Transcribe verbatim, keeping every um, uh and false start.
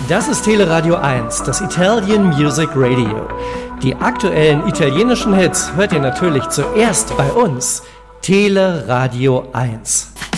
Das ist Teleradio eins, das Italian Music Radio. Die aktuellen italienischen Hits hört ihr natürlich zuerst bei uns. Teleradio eins.